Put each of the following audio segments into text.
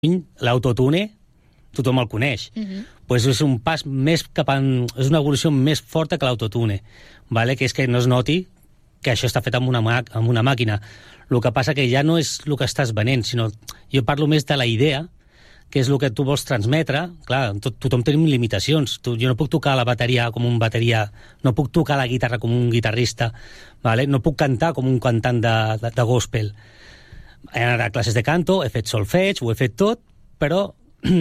l'autotune tothom el coneix. Pues és un pas més cap és una evolució més forta que l'autotune, vale? Que és que no es noti que això està fet amb una màquina. El que passa que ja no és el que estàs venent, sinó jo parlo més de la idea, que és el que tu vols transmetre. Clar, tothom tenim limitacions. Jo no puc tocar la bateria com un bateria, no puc tocar la guitarra com un guitarrista, vale? No puc cantar com un cantant de gospel. He anat a classes de canto, he fet solfeig, ho he fet tot, però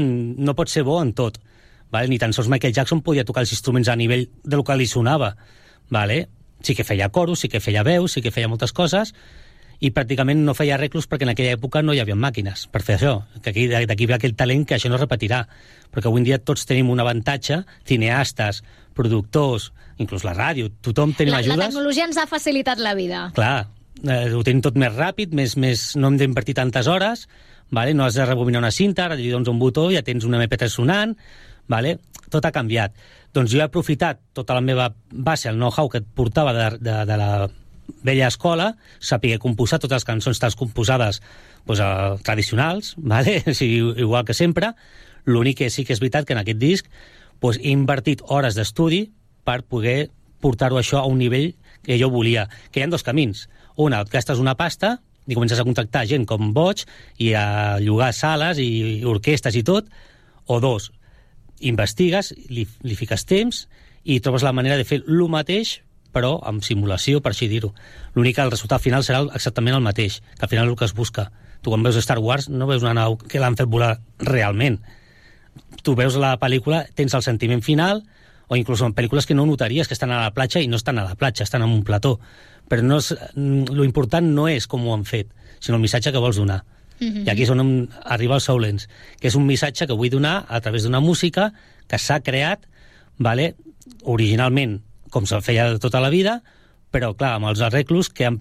no pot ser bo en tot. Vale? Ni tan sols Michael Jackson podia tocar els instruments a nivell del que li sonava. Vale? Sí que feia coros, sí que feia veus, sí que feia moltes coses, i pràcticament no feia arreglos perquè en aquella època no hi havia màquines per fer això. Que d'aquí ve aquell talent que això no es repetirà. Perquè avui en dia tots tenim un avantatge, cineastes, productors, inclús la ràdio, tothom tenim ajudes. La tecnologia ens ha facilitat la vida. Clar, ho tenim tot més ràpid, no hem d'invertir tantes hores, vale? No has de rebobinar una cinta, ara li dones un botó i ja tens un MP3 sonant, vale? Tot ha canviat. Doncs jo he aprofitat tota la meva base, el know-how que et portava de la vella escola, saber composar totes les cançons tan composades doncs, tradicionals, vale? O sigui, igual que sempre. L'únic que sí que és veritat que en aquest disc doncs, he invertit hores d'estudi per poder portar-ho això a un nivell que jo volia. Que hi ha dos camins. Una, et gastes una pasta i comences a contractar gent com boig i a llogar sales i orquestes i tot, o dos, investigues, li fiques temps i trobes la manera de fer el mateix però amb simulació, per així dir-ho. L'únic que el resultat final serà exactament el mateix, que al final és el que es busca. Tu quan veus Star Wars no veus una nau que l'han fet volar realment. Tu veus la pel·lícula, tens el sentiment final, o inclús en pel·lícules que no notaries que estan a la platja i no estan a la platja, estan en un plató. Però lo important no és com ho han fet, sinó el missatge que vols donar. I aquí és on arriba el Soulens, que és un missatge que vull donar a través d'una música que s'ha creat, vale, originalment com se'l feia tota la vida, però, clar, amb els arreglos que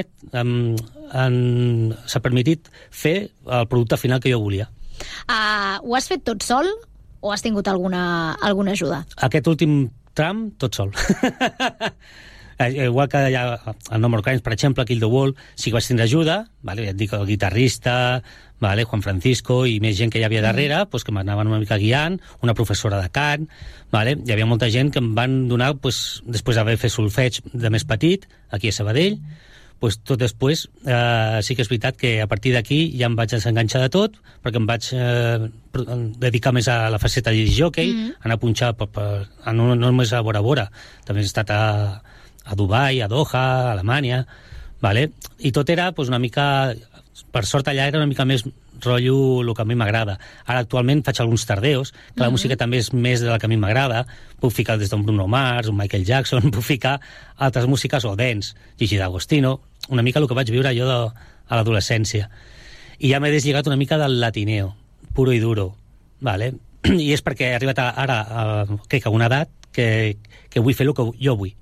s'ha permitit fer el producte final que jo volia. Ho has fet tot sol o has tingut alguna ajuda? Aquest últim tram, tot sol. Igual que hi ha el No More Crimes, per exemple, Kill the Wall, sí que vaig tindre ajuda, vale? Ja et dic, el guitarrista, vale? Juan Francisco i més gent que hi havia darrere, pues, que m'anaven una mica guiant, una professora de cant, vale? Hi havia molta gent que em van donar, pues, després d'haver fet solfeig de més petit, aquí a Sabadell, pues, tot després sí que és veritat que a partir d'aquí ja em vaig desenganxar de tot, perquè em vaig dedicar més a la faceta de jockey, anar a punxar no només a Bora Bora, també he estat a Dubai, a Doha, a Alemanya, vale? I tot era pues, una mica... Per sort allà era una mica més rotllo el que a mi m'agrada. Ara actualment faig alguns tardeos, que la música també és més de la que a mi m'agrada. Puc ficar des d'un Bruno Mars, un Michael Jackson, puc ficar altres músiques o dance, Gigi D'Agostino, una mica el que vaig viure jo a l'adolescència. I ja m'he deslligat una mica del latineo, puro i duro, vale? I és perquè he arribat ara crec que a una edat que vull fer el que jo vull.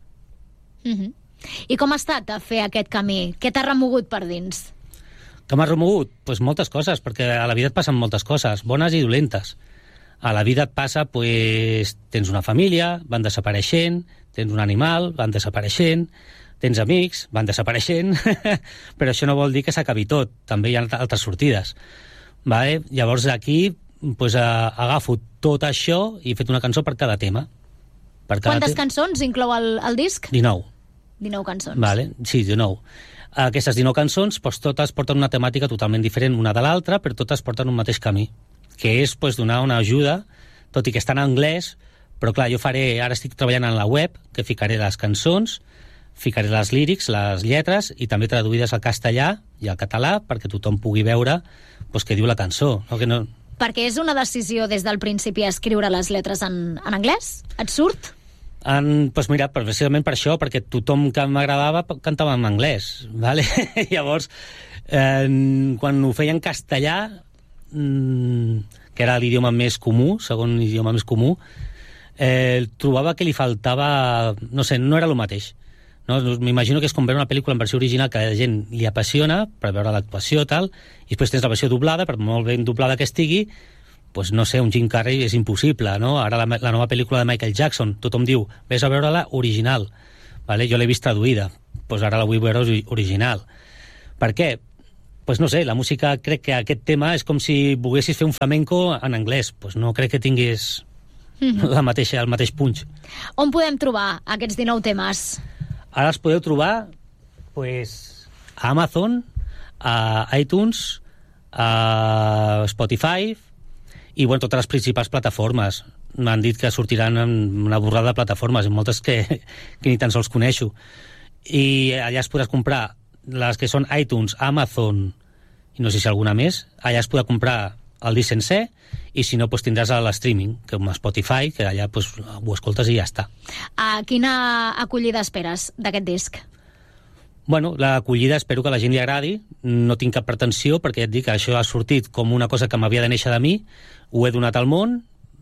I com ha estat a fer aquest camí? Què t'ha remogut per dins? Que m'ha remogut? Pues moltes coses, perquè a la vida et passen moltes coses, bones i dolentes. A la vida et passa, pues, tens una família, van desapareixent, tens un animal, van desapareixent, tens amics, van desapareixent, però això no vol dir que s'acabi tot, també hi ha altres sortides. Vale? Llavors aquí pues, agafo tot això i he fet una cançó per cada tema. Quantes cançons inclou el disc? 19. 19 cançons. Vale, sí, 19. Aquestes 19 cançons, pues, totes porten una temàtica totalment diferent una de l'altra, però totes porten un mateix camí, que és pues, donar una ajuda, tot i que està en anglès, però clar, jo ara estic treballant en la web, que ficaré les cançons, ficaré les lírics, les lletres, i també traduïdes al castellà i al català, perquè tothom pugui veure pues, què diu la cançó. No? Que no... Perquè és una decisió des del principi escriure les lletres en anglès? Et surt? Pues mira, precisament per això, perquè tothom que m'agradava cantava en anglès, vale? Llavors, quan ho feia en castellà, que era l'idioma més comú, segon idioma més comú, trobava que li faltava... No sé, no era el mateix. No? M'imagino que és com veure una pel·lícula en versió original que a la gent li apassiona per veure l'actuació tal, i després tens la versió doblada, per molt ben doblada que estigui, pues no sé, un Jim Carrey és impossible, no? Ara la nova pel·lícula de Michael Jackson, tothom diu, vés a veure-la original, vale? Jo l'he vist traduïda, pues ara la vull veure original. Per què? pues no sé, la música, crec que aquest tema és com si volguessis fer un flamenco en anglès. Pues no crec que tinguis el mateix punx. On podem trobar aquests 19 temes? Ara els podeu trobar pues, a Amazon, a iTunes, a Spotify i bueno, totes les principals plataformes. M'han dit que sortiran en una borrada de plataformes, i moltes que ni tan sols coneixo. I allà es podràs comprar les que són iTunes, Amazon i no sé si alguna més. Allà es podrà comprar el disc sencer, i si no, pues, tindràs l'streaming, com a Spotify, que allà pues, ho escoltes i ja està. Quina acollida esperes d'aquest disc? Bueno, l'acollida espero que a la gent li agradi. No tinc cap pretensió, perquè ja et dic que això ha sortit com una cosa que m'havia de néixer de mi, ho he donat al món,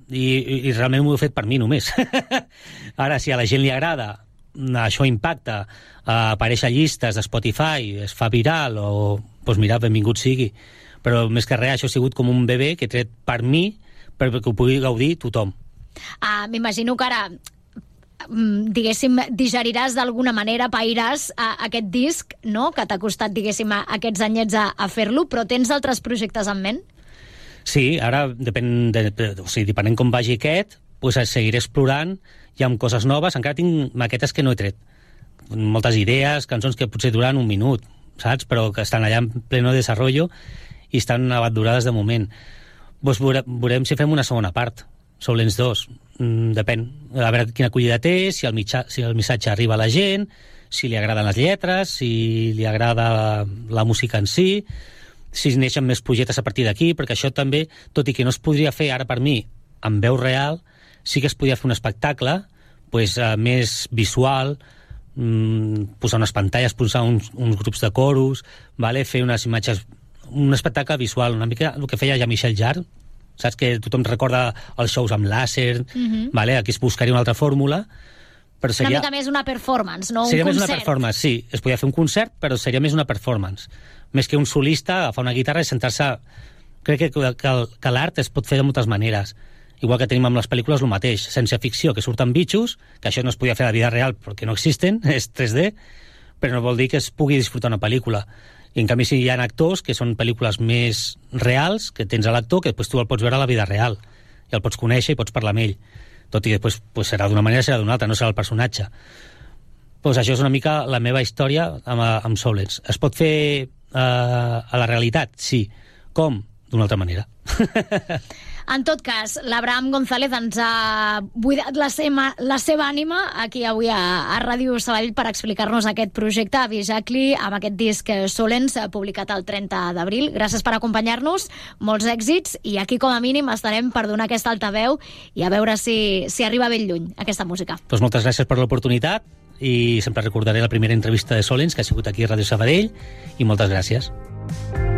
i realment m'ho he fet per mi només. Ara, si a la gent li agrada, això impacta, apareix a llistes de Spotify, es fa viral, o, doncs mira, benvingut sigui. Però més que res, això ha sigut com un bebè que he tret per mi, perquè ho pugui gaudir tothom. M'imagino que ara, diguéssim, digeriràs d'alguna manera, pairàs aquest disc, no?, que t'ha costat, diguéssim, aquests anyets a fer-lo, però tens altres projectes en ment? Sí, ara, depenent com vagi aquest, pues seguiré explorant, hi ha coses noves, encara tinc maquetes que no he tret. Moltes idees, cançons que potser duran un minut, saps? Però que estan allà en pleno desenvolupament i estan abandonades de moment. Pues veurem si fem una segona part, Solens 2. Depèn, a veure quina acollida té, si el missatge arriba a la gent, si li agraden les lletres, si li agrada la música en si, si neixen més projectes a partir d'aquí, perquè això també, tot i que no es podria fer ara per mi amb veu real, sí que es podria fer un espectacle pues, més visual, posar unes pantalles, posar uns grups de coros, vale? Fer unes imatges, un espectacle visual, una mica el que feia Jean-Michel Jarre, saps que tothom recorda els shows amb làser, vale? Aquí es buscaria una altra fórmula, però seria... Una mica més una performance, no un concert. Seria més una performance, sí. Es podria fer un concert, però seria més una performance. Més que un solista, agafar una guitarra i sentar-se... Crec que l'art es pot fer de moltes maneres. Igual que tenim amb les pel·lícules el mateix. Sense ficció, que surten bitxos, que això no es podia fer a la vida real perquè no existen, és 3D, però no vol dir que es pugui disfrutar una pel·lícula. I en canvi si hi ha actors que són pel·lícules més reals, que tens a l'actor, que després tu el pots veure a la vida real. I el pots conèixer i pots parlar amb ell. Tot i que després pues, serà d'una manera, serà d'una altra, no serà el personatge. Pues això és una mica la meva història amb Solens. Es pot fer a la realitat? Sí. Com? D'una altra manera. En tot cas, l'Abraham González ens ha buidat la seva ànima aquí avui a Ràdio Sabadell per explicar-nos aquest projecte a Bijacli amb aquest disc Solens publicat el 30 d'abril. Gràcies per acompanyar-nos, molts èxits, i aquí com a mínim estarem per donar aquesta altaveu i a veure si arriba ben lluny aquesta música. Doncs moltes gràcies per l'oportunitat i sempre recordaré la primera entrevista de Solens que ha sigut aquí a Ràdio Sabadell i moltes gràcies.